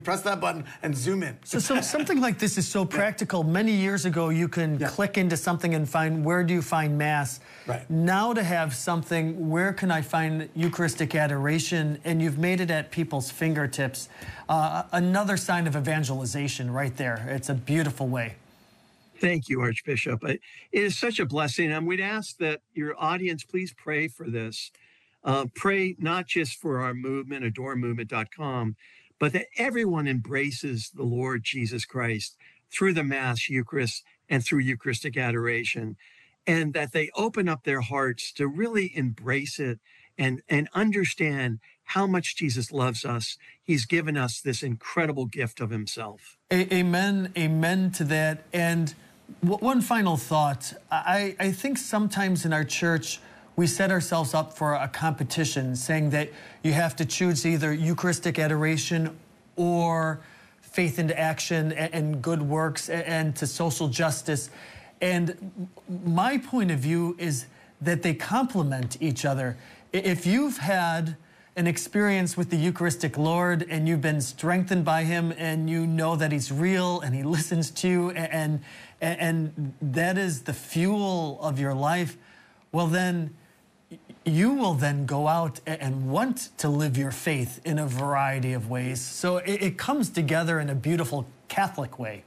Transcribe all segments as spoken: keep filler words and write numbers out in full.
Press that button and zoom in. So, so something like this is so practical. Yeah. Many years ago, you can yeah. click into something and find, where do you find Mass? Right. Now to have something, where can I find Eucharistic adoration? And you've made it at people's fingertips. Uh, another sign of evangelization right there. It's a beautiful way. Thank you, Archbishop. It is such a blessing. And we'd ask that your audience please pray for this. Uh, pray not just for our movement, adore movement dot com, but that everyone embraces the Lord Jesus Christ through the Mass, Eucharist, and through Eucharistic adoration, and that they open up their hearts to really embrace it and, and understand how much Jesus loves us. He's given us this incredible gift of himself. A amen, amen to that. And one final thought. I, I think sometimes in our church, we set ourselves up for a competition, saying that you have to choose either Eucharistic adoration or faith into action and, and good works and, and to social justice. And my point of view is that they complement each other. If you've had an experience with the Eucharistic Lord and you've been strengthened by him and you know that he's real and he listens to you and, and, and that is the fuel of your life, well then, you will then go out and want to live your faith in a variety of ways. So it, it comes together in a beautiful Catholic way.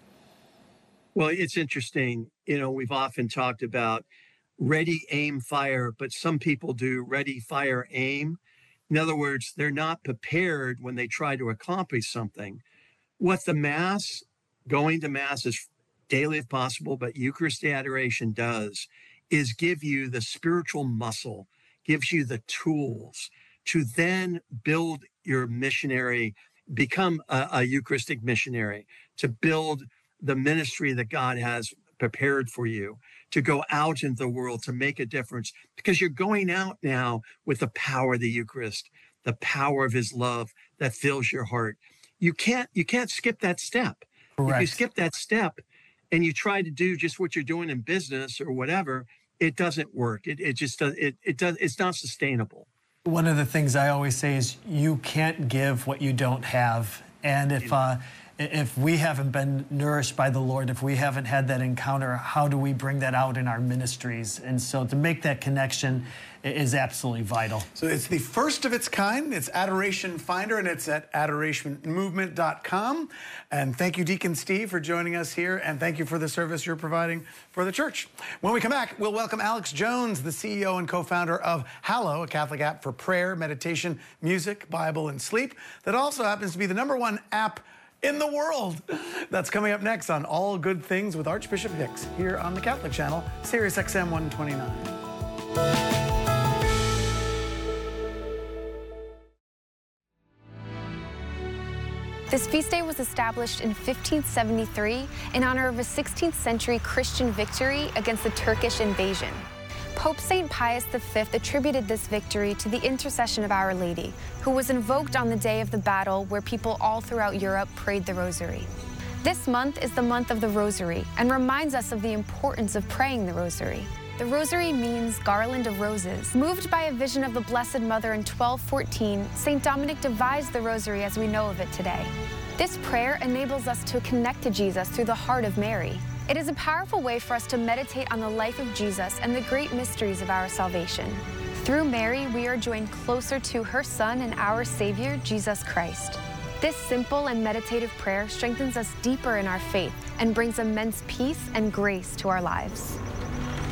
Well, it's interesting. You know, we've often talked about ready, aim, fire, but some people do ready, fire, aim. In other words, they're not prepared when they try to accomplish something. What the Mass, going to Mass as daily if possible, but Eucharistic adoration does, is give you the spiritual muscle, gives you the tools to then build your missionary, become a, a Eucharistic missionary, to build the ministry that God has prepared for you, to go out into the world to make a difference, because you're going out now with the power of the Eucharist, the power of his love that fills your heart. You can't, you can't skip that step. Correct. If you skip that step and you try to do just what you're doing in business or whatever, it doesn't work. It, it just does. It, it does. It's not sustainable. One of the things I always say is you can't give what you don't have. And if uh, if we haven't been nourished by the Lord, if we haven't had that encounter, how do we bring that out in our ministries? And so to make that connection is absolutely vital. So it's the first of its kind. It's Adoration Finder, and it's at adoration movement dot com. And thank you, Deacon Steve, for joining us here, and thank you for the service you're providing for the church. When we come back, we'll welcome Alex Jones, the C E O and co-founder of Hallow, a Catholic app for prayer, meditation, music, Bible, and sleep, that also happens to be the number one app in the world. That's coming up next on All Good Things with Archbishop Hicks here on the Catholic Channel, Sirius X M one twenty-nine. This feast day was established in fifteen seventy-three in honor of a sixteenth century Christian victory against the Turkish invasion. Pope Saint Pius the Fifth attributed this victory to the intercession of Our Lady, who was invoked on the day of the battle where people all throughout Europe prayed the Rosary. This month is the month of the Rosary and reminds us of the importance of praying the Rosary. The Rosary means garland of roses. Moved by a vision of the Blessed Mother in twelve fourteen, Saint Dominic devised the Rosary as we know of it today. This prayer enables us to connect to Jesus through the heart of Mary. It is a powerful way for us to meditate on the life of Jesus and the great mysteries of our salvation. Through Mary, we are joined closer to her Son and our Savior, Jesus Christ. This simple and meditative prayer strengthens us deeper in our faith and brings immense peace and grace to our lives.